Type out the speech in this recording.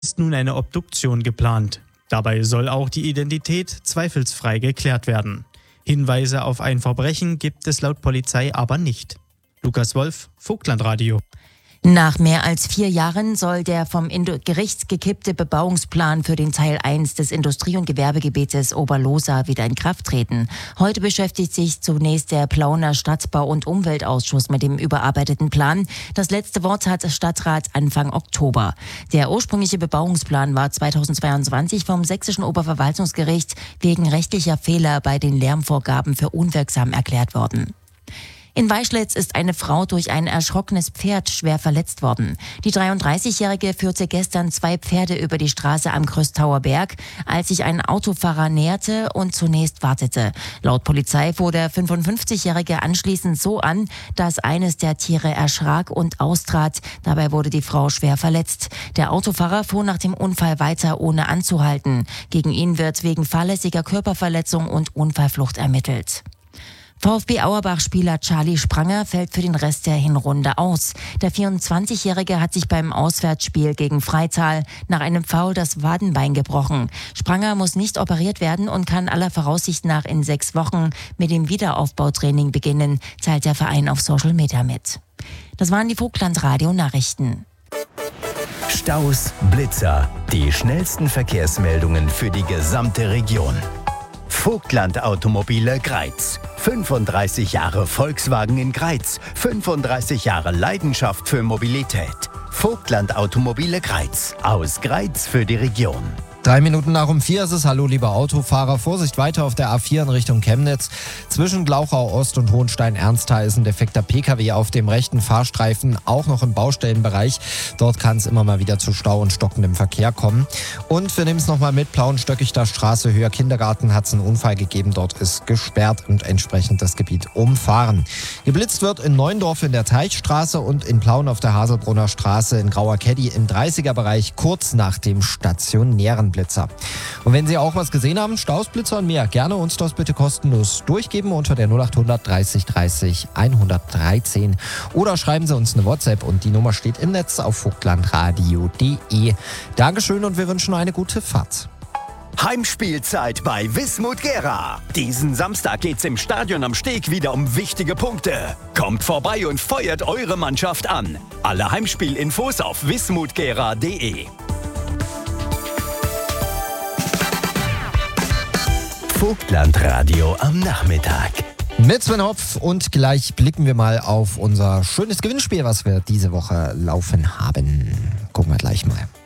Ist nun eine Obduktion geplant. Dabei soll auch die Identität zweifelsfrei geklärt werden. Hinweise auf ein Verbrechen gibt es laut Polizei aber nicht. Lukas Wolf, Vogtlandradio. Nach mehr als 4 Jahren soll der vom Gericht gekippte Bebauungsplan für den Teil 1 des Industrie- und Gewerbegebietes Oberlosa wieder in Kraft treten. Heute beschäftigt sich zunächst der Plauener Stadtbau- und Umweltausschuss mit dem überarbeiteten Plan. Das letzte Wort hat Stadtrat Anfang Oktober. Der ursprüngliche Bebauungsplan war 2022 vom Sächsischen Oberverwaltungsgericht wegen rechtlicher Fehler bei den Lärmvorgaben für unwirksam erklärt worden. In Weischletz ist eine Frau durch ein erschrockenes Pferd schwer verletzt worden. Die 33-Jährige führte gestern 2 Pferde über die Straße am Kröstauer Berg, als sich ein Autofahrer näherte und zunächst wartete. Laut Polizei fuhr der 55-Jährige anschließend so an, dass eines der Tiere erschrak und austrat. Dabei wurde die Frau schwer verletzt. Der Autofahrer fuhr nach dem Unfall weiter, ohne anzuhalten. Gegen ihn wird wegen fahrlässiger Körperverletzung und Unfallflucht ermittelt. VfB Auerbach-Spieler Charlie Spranger fällt für den Rest der Hinrunde aus. Der 24-Jährige hat sich beim Auswärtsspiel gegen Freital nach einem Foul das Wadenbein gebrochen. Spranger muss nicht operiert werden und kann aller Voraussicht nach in 6 Wochen mit dem Wiederaufbautraining beginnen, teilt der Verein auf Social Media mit. Das waren die Vogtlandradio-Nachrichten. Staus, Blitzer, die schnellsten Verkehrsmeldungen für die gesamte Region. Vogtland Automobile Greiz. 35 Jahre Volkswagen in Greiz. 35 Jahre Leidenschaft für Mobilität. Vogtland Automobile Greiz. Aus Greiz für die Region. 3 Minuten nach um 4 ist es. Hallo, liebe Autofahrer. Vorsicht weiter auf der A4 in Richtung Chemnitz. Zwischen Glauchau Ost und Hohenstein-Ernsthal ist ein defekter Pkw auf dem rechten Fahrstreifen, auch noch im Baustellenbereich. Dort kann es immer mal wieder zu Stau und stockendem Verkehr kommen. Und wir nehmen es nochmal mit. Plauenstöckichter Straße, höher Kindergarten, hat es einen Unfall gegeben. Dort ist gesperrt und entsprechend das Gebiet umfahren. Geblitzt wird in Neuendorf in der Teichstraße und in Plauen auf der Haselbrunner Straße in Grauer Keddy im 30er-Bereich kurz nach dem stationären Blitzer. Und wenn Sie auch was gesehen haben, Staus, Blitzer und mehr, gerne uns das bitte kostenlos durchgeben unter der 0800 30 30 113 oder schreiben Sie uns eine WhatsApp und die Nummer steht im Netz auf vogtlandradio.de. Dankeschön und wir wünschen eine gute Fahrt. Heimspielzeit bei Wismut Gera. Diesen Samstag geht's im Stadion am Steg wieder um wichtige Punkte. Kommt vorbei und feuert eure Mannschaft an. Alle Heimspielinfos auf wismutgera.de. Vogtlandradio am Nachmittag. Mit Sven Hopf und gleich blicken wir mal auf unser schönes Gewinnspiel, was wir diese Woche laufen haben. Gucken wir gleich mal.